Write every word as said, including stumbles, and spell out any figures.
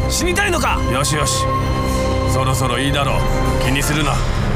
死にたいのか。よしよし、そろそろいいだろう。気にするな。